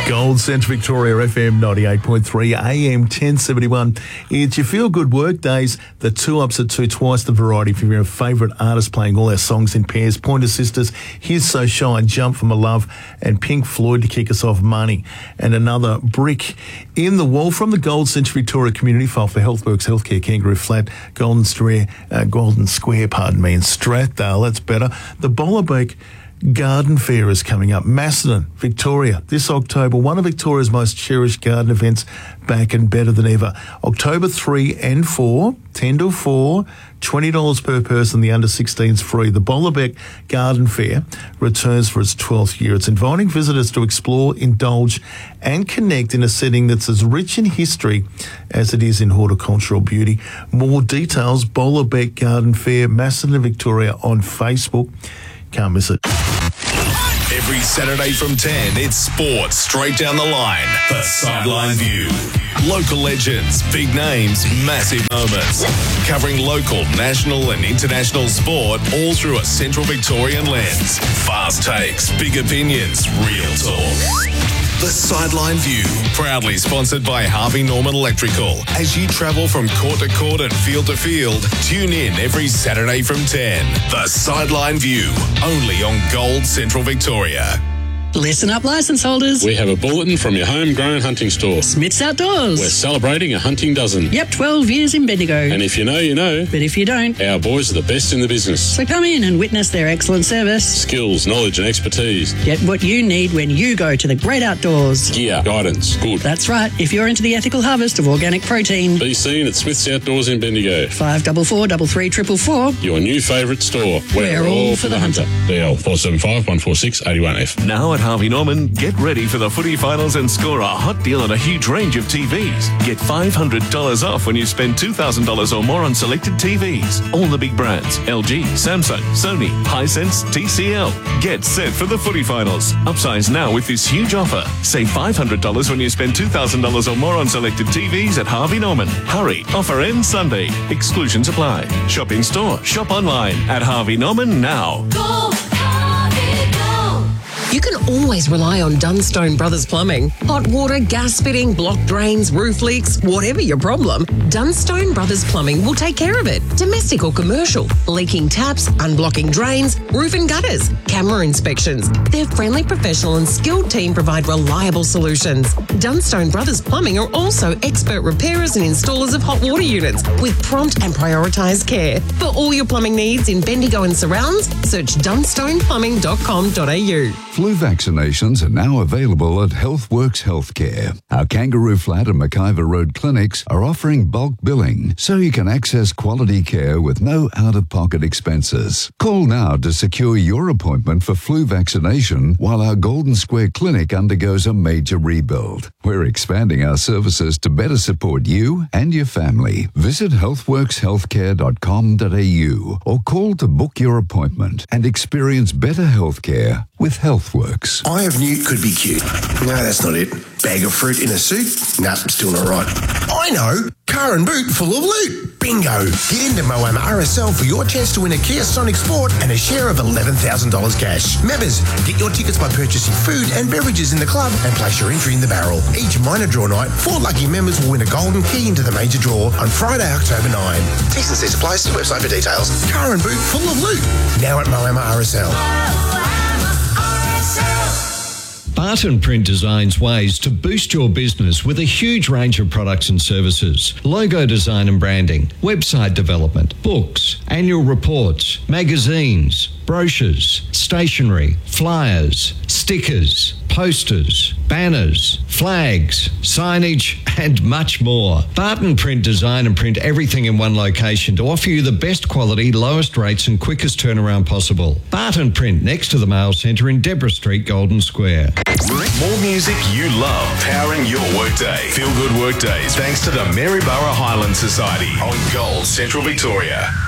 Gold Central Victoria FM 98.3 AM 1071. It's your feel good work days. The 2 ups at 2, twice the variety for your favourite artists playing all our songs in pairs. Pointer Sisters, Here's So Shy, Jump From a Love, and Pink Floyd to kick us off, Money. And another brick in the wall from the Gold Central Victoria Community File for Healthworks Healthcare, Kangaroo Flat, Golden Square, and Strathdale. That's better. The Bollabeck Garden Fair is coming up. Macedon, Victoria, this October. One of Victoria's most cherished garden events, back and better than ever. October 3 and 4, 10 to 4, $20 per person. The under 16s free. The Bollabeck Garden Fair returns for its 12th year. It's inviting visitors to explore, indulge and connect in a setting that's as rich in history as it is in horticultural beauty. More details, Bollabeck Garden Fair, Macedon, Victoria, on Facebook. Can't miss it. Every Saturday from 10, it's sports straight down the line. The Sideline View. Local legends, big names, massive moments. Covering local, national and international sport all through a Central Victorian lens. Fast takes, big opinions, real talk. The Sideline View, proudly sponsored by Harvey Norman Electrical. As you travel from court to court and field to field, tune in every Saturday from 10. The Sideline View, only on Gold Central Victoria. Listen up, licence holders. We have a bulletin from your homegrown hunting store. Smith's Outdoors. We're celebrating a hunting dozen. Yep, 12 years in Bendigo. And if you know, you know. But if you don't, our boys are the best in the business. So come in and witness their excellent service, skills, knowledge and expertise. Get what you need when you go to the great outdoors. Gear, guidance, good. That's right. If you're into the ethical harvest of organic protein, be seen at Smith's Outdoors in Bendigo. 544 33 444. Your new favourite store. We're all for the hunter. DL 475 146 81F. Now at Harvey Norman, get ready for the footy finals and score a hot deal on a huge range of TVs. Get $500 off when you spend $2,000 or more on selected TVs. All the big brands: LG, Samsung, Sony, Hisense, TCL. Get set for the footy finals. Upsize now with this huge offer. Save $500 when you spend $2,000 or more on selected TVs at Harvey Norman. Hurry, offer ends Sunday. Exclusions apply. Shop in store, shop online at Harvey Norman now. Go, Harvey, go. You can always rely on Dunstone Brothers Plumbing. Hot water, gas fitting, block drains, roof leaks, whatever your problem, Dunstone Brothers Plumbing will take care of it. Domestic or commercial, leaking taps, unblocking drains, roof and gutters, camera inspections. Their friendly, professional and skilled team provide reliable solutions. Dunstone Brothers Plumbing are also expert repairers and installers of hot water units with prompt and prioritised care. For all your plumbing needs in Bendigo and surrounds, search dunstoneplumbing.com.au. Flu vaccinations are now available at Healthworks Healthcare. Our Kangaroo Flat and McIver Road clinics are offering bulk billing so you can access quality care with no out-of-pocket expenses. Call now to secure your appointment for flu vaccination while our Golden Square clinic undergoes a major rebuild. We're expanding our services to better support you and your family. Visit healthworkshealthcare.com.au or call to book your appointment and experience better healthcare with Healthworks. Eye of Newt could be cute. No, that's not it. Bag of fruit in a suit? Nah, still not right. I know. Car and boot full of loot. Bingo. Get into Moama RSL for your chance to win a Kia Sonic Sport and a share of $11,000 cash. Members, get your tickets by purchasing food and beverages in the club and place your entry in the barrel. Each minor draw night, 4 lucky members will win a golden key into the major draw on Friday, October 9. T's and C's apply. See the website for details. Car and boot full of loot. Now at Moama RSL. Barton Print designs ways to boost your business with a huge range of products and services. Logo design and branding, website development, books, annual reports, magazines, brochures, stationery, flyers, stickers, posters, banners, flags, signage, and much more. Barton Print design and print everything in one location to offer you the best quality, lowest rates and quickest turnaround possible. Barton Print, next to the Mail Centre in Deborah Street, Golden Square. More music you love, powering your workday. Feel good workdays thanks to the Maryborough Highland Society on Gold Central Victoria.